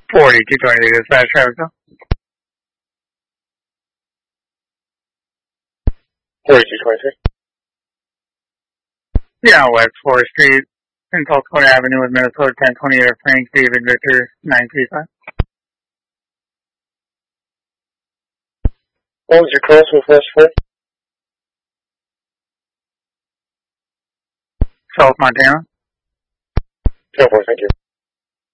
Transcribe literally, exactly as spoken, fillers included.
forty-two twenty, dispatch Travisville. forty-two twenty-three. Yeah, West fourth Street, in Tulsa Avenue with Minnesota ten twenty-eight, Frank David Victor nine three five. What was your cross with West fourth? South Montana. ten four, thank you.